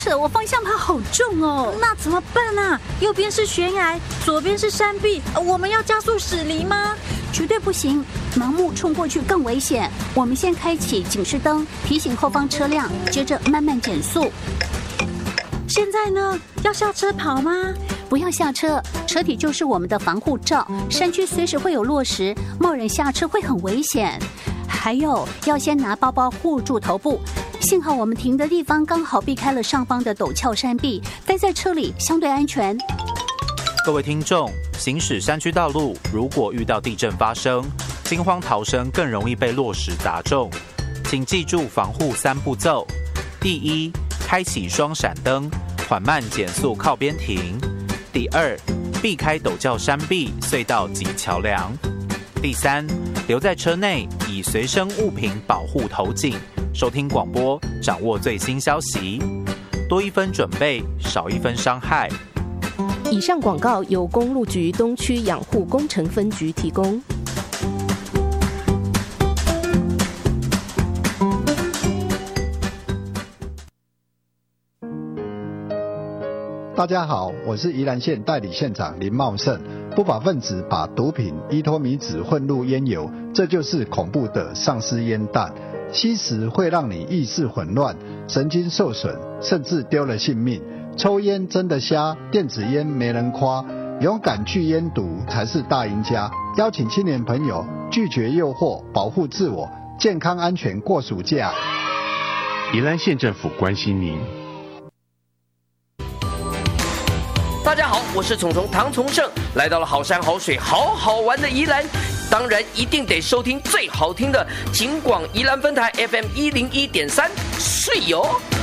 我方向盘好重哦，那怎么办啊？右边是悬崖，左边是山壁，我们要加速驶离吗？ 绝对不行，盲目冲过去更危险。我们先开启警示灯，提醒后方车辆，接着慢慢减速。 现在呢？要下车跑吗？ 不要下车，车体就是我们的防护罩，山区随时会有落石，贸然下车会很危险。还有，要先拿包包护住头部。幸好我们停的地方刚好避开了上方的陡峭山壁，待在车里相对安全。 各位听众，行驶山区道路，如果遇到地震发生，惊慌逃生更容易被落石砸中。请记住防护3步骤：第一，开启双闪灯，缓慢减速靠边停；第二，避开陡峭山壁、隧道及桥梁；第三，留在车内，以随身物品保护头颈。收听广播，掌握最新消息，多一分准备，少一分伤害。 以上广告由公路局东区养护工程分局提供。 大家好，我是宜兰县代理县长林茂盛。不法分子把毒品依托米脂混入烟油，这就是恐怖的丧尸烟弹。吸食会让你意识混乱、神经受损，甚至丢了性命。抽烟真的瞎，电子烟没人夸，勇敢去烟毒才是大赢家。邀请青年朋友拒绝诱惑，保护自我，健康安全过暑假。 宜兰县政府关心您。 大家好，我是虫虫唐崇盛，来到了好山好水好好玩的宜兰，当然一定得收听最好听的警广宜兰分台 FM101.3，睡哟。